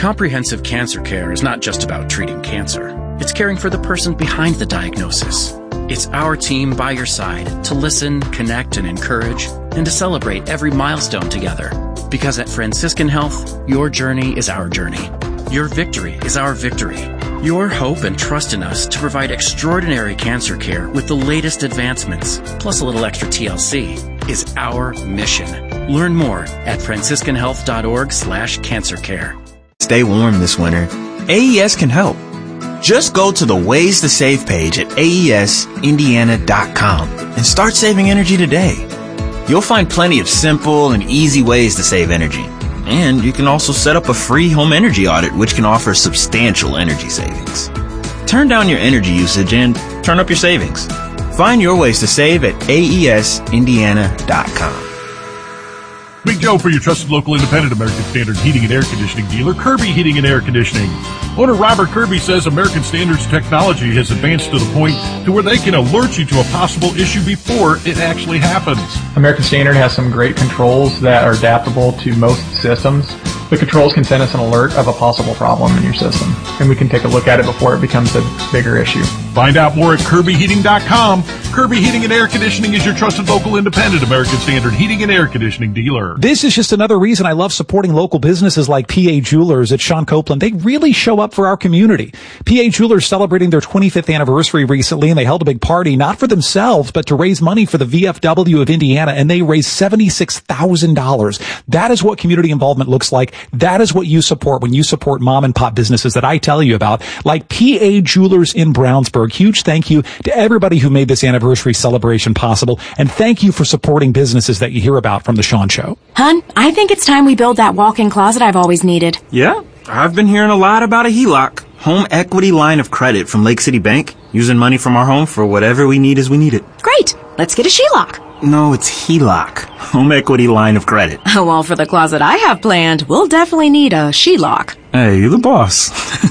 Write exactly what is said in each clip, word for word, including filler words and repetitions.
Comprehensive cancer care is not just about treating cancer. It's caring for the person behind the diagnosis. It's our team by your side to listen, connect, and encourage, and to celebrate every milestone together. Because at Franciscan Health, your journey is our journey. Your victory is our victory. Your hope and trust in us to provide extraordinary cancer care with the latest advancements, plus a little extra T L C, is our mission. Learn more at franciscan health dot org slash cancer care. Stay warm this winter. A E S can help. Just go to the Ways to Save page at A E S Indiana dot com and start saving energy today. You'll find plenty of simple and easy ways to save energy. And you can also set up a free home energy audit, which can offer substantial energy savings. Turn down your energy usage and turn up your savings. Find your ways to save at A E S Indiana dot com. Big Joe for your trusted local independent American Standard heating and air conditioning dealer, Kirby Heating and Air Conditioning. Owner Robert Kirby says American Standard's technology has advanced to the point to where they can alert you to a possible issue before it actually happens. American Standard has some great controls that are adaptable to most systems. The controls can send us an alert of a possible problem in your system, and we can take a look at it before it becomes a bigger issue. Find out more at Kirby Heating dot com. Kirby Heating and Air Conditioning is your trusted local independent American Standard heating and air conditioning dealer. This is just another reason I love supporting local businesses like P A Jewelers at Sean Copeland. They really show up for our community. P A Jewelers celebrating their twenty-fifth anniversary recently, and they held a big party, not for themselves, but to raise money for the V F W of Indiana, and they raised seventy-six thousand dollars. That is what community involvement looks like. That is what you support when you support mom and pop businesses that I tell you about, like P A Jewelers in Brownsburg. Huge thank you to everybody who made this anniversary celebration possible, and thank you for supporting businesses that you hear about from The Sean Show. Hun, I think it's time we build that walk-in closet I've always needed. Yeah, I've been hearing a lot about a H E L O C, home equity line of credit from Lake City Bank, using money from our home for whatever we need as we need it. Great, let's get a She Lock. No, it's H E L O C, home equity line of credit. Oh, well, for the closet I have planned, we'll definitely need a She Lock. Hey, you're the boss.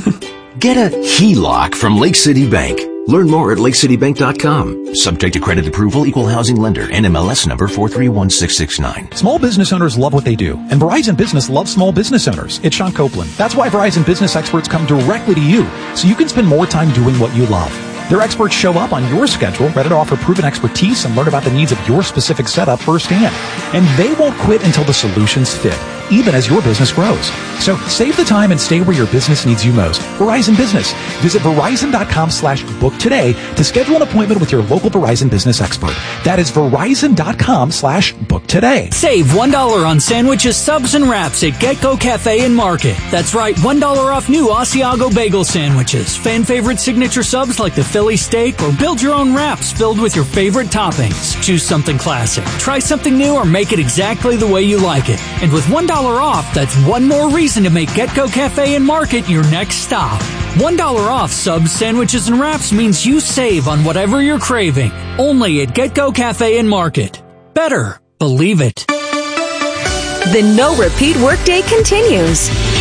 Get a H E L O C from Lake City Bank. Learn more at lake city bank dot com. Subject to credit approval, equal housing lender, N M L S number four three one six six nine. Small business owners love what they do, and Verizon Business loves small business owners. It's Sean Copeland. That's why Verizon Business experts come directly to you, so you can spend more time doing what you love. Their experts show up on your schedule, ready to offer proven expertise and learn about the needs of your specific setup firsthand. And they won't quit until the solutions fit, even as your business grows. So save the time and stay where your business needs you most. Verizon Business. Visit verizon dot com slash book today to schedule an appointment with your local Verizon Business expert. That is verizon dot com slash book today. Save one dollar on sandwiches, subs, and wraps at Get-Go Cafe and Market. That's right, one dollar off new Asiago bagel sandwiches. Fan favorite signature subs like the Philly steak, or build your own wraps filled with your favorite toppings. Choose something classic. Try something new or make it exactly the way you like it. And with one dollar off, that's one more reason to make Get-Go Cafe and Market your next stop. one dollar off subs, sandwiches, and wraps means you save on whatever you're craving. Only at Get-Go Cafe and Market. Better believe it. The no repeat workday continues.